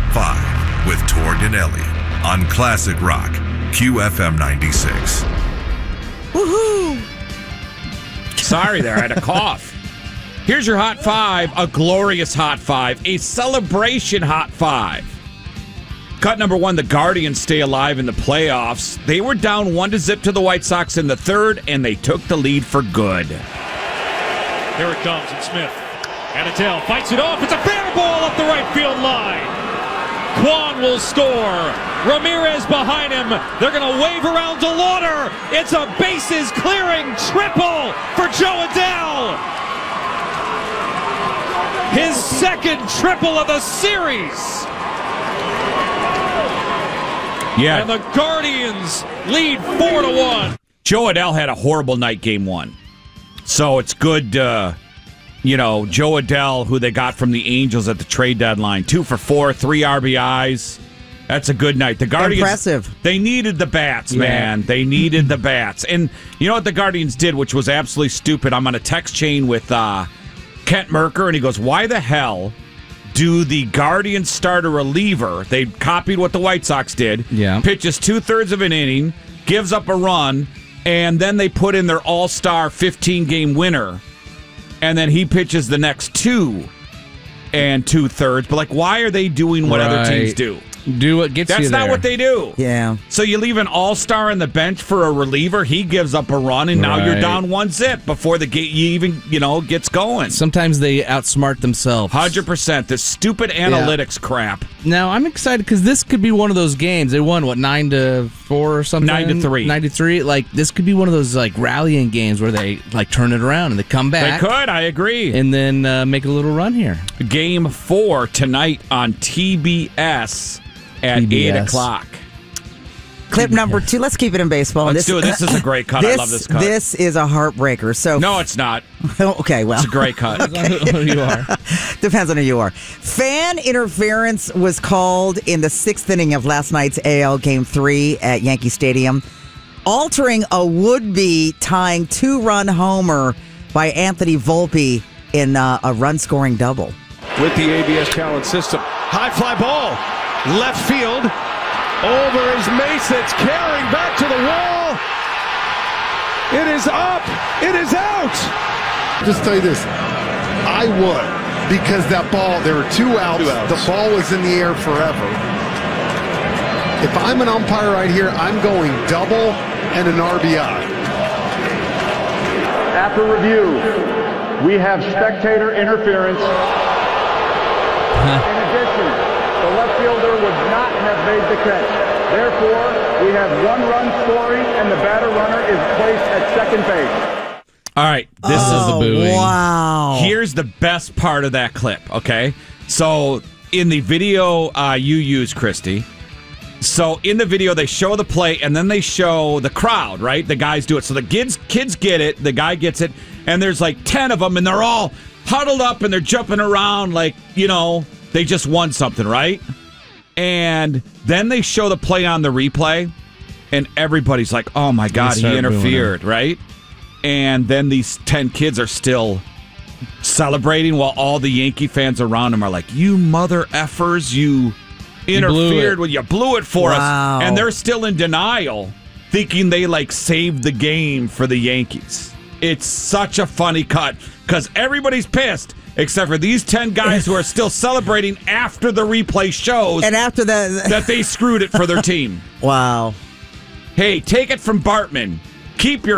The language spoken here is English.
5 with Tor Danelli on Classic Rock, QFM 96. Woohoo! Sorry there, I had a cough. Here's your Hot 5, a glorious Hot 5, a celebration Hot 5. Cut number 1, the Guardians stay alive in the playoffs. They were down 1-0 to the White Sox in the third, and they took the lead for good. Here it comes, and Smith. And Adele fights it off. It's a fair ball up the right field line. Kwan will score. Ramirez behind him. They're going to wave around DeLauder. It's a bases-clearing triple for Joe Adele. His second triple of the series. Yeah. And the Guardians lead 4-1. Joe Adele had a horrible night game 1. So it's good, Joe Adele, who they got from the Angels at the trade deadline. 2 for 4, 3 RBIs. That's a good night. The Guardians, impressive. They needed the bats, man. They needed the bats. And you know what the Guardians did, which was absolutely stupid? I'm on a text chain with Kent Merker, and he goes, why the hell do the Guardians start a reliever? They copied what the White Sox did. Yeah. Pitches 2/3 of an inning, gives up a run, and then they put in their all-star 15-game winner, and then he pitches the next 2 and 2/3. But, why are they doing what other teams do? Do what gets you there. That's not what they do. Yeah. So you leave an all-star on the bench for a reliever, he gives up a run, and now you're down 1-0 before the game even, gets going. Sometimes they outsmart themselves. 100%. This stupid analytics crap. Now, I'm excited because this could be one of those games. They won, 9-4 or something? 9-3. 9-3. This could be one of those, rallying games where they, turn it around and they come back. They could, I agree. And then make a little run here. Game 4 tonight on TBS at 8 o'clock. Clip number 2. Let's keep it in baseball. Let's do it. This is a great cut. I love this cut. This is a heartbreaker. So no, it's not. Okay, well. It's a great cut. Who you are. Depends on who you are. Fan interference was called in the 6th inning of last night's AL Game 3 at Yankee Stadium, altering a would-be tying 2-run homer by Anthony Volpe in a run-scoring double. With the ABS talent system. High fly ball. Left field. Over is Mesa. It's carrying back to the wall. It is up. It is out. Just tell you this. I would. Because that ball, there were 2 outs. The ball was in the air forever. If I'm an umpire right here, I'm going double and an RBI. After review, we have spectator interference. In addition, the left fielder would not have made the catch. Therefore, we have 1 run scoring, and the batter runner is placed at second base. All right, this is the booing. Wow. Here's the best part of that clip, okay? So, in the video you use, Christy, so in the video they show the play, and then they show the crowd, right? The guys do it. So the kids get it, the guy gets it, and there's 10 of them, and they're all huddled up, and they're jumping around they just won something, right? And then they show the play on the replay, and everybody's like, oh my God, he interfered, right? And then these 10 kids are still celebrating while all the Yankee fans around them are like, you mother effers, you interfered, you blew it for us. And they're still in denial, thinking they saved the game for the Yankees. It's such a funny cut because everybody's pissed. Except for these 10 guys who are still celebrating after the replay shows and after that they screwed it for their team. Wow. Hey, take it from Bartman. Keep your